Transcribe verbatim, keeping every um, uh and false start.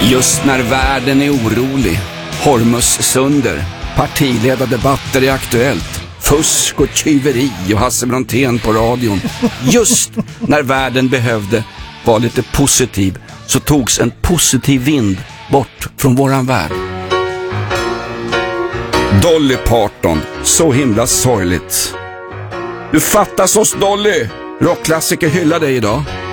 Just när världen är orolig, Hormuz sönder, partiledardebatter är aktuellt, fusk och tjuveri och Hasse Brontén på radion. Just när världen behövde vara lite positiv så togs en positiv vind bort från våran värld. Dolly Parton, så himla sorgligt. Du fattas oss, Dolly! Rockklassiker hyllar dig idag.